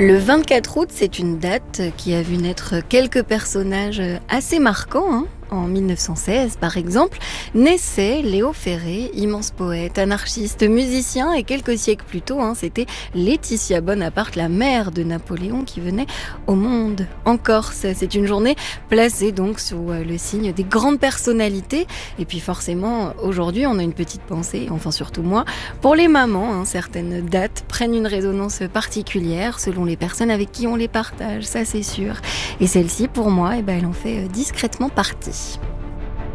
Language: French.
Le 24 août, c'est une date qui a vu naître quelques personnages assez marquants, hein. En 1916, par exemple, naissait Léo Ferré, immense poète, anarchiste, musicien, et quelques siècles plus tôt, c'était Laetitia Bonaparte, la mère de Napoléon, qui venait au monde en Corse. C'est une journée placée donc sous le signe des grandes personnalités. Et puis forcément, aujourd'hui, on a une petite pensée, enfin surtout moi, pour les mamans. Certaines dates prennent une résonance particulière selon les personnes avec qui on les partage, ça c'est sûr. Et celle-ci, pour moi, elle en fait discrètement partie.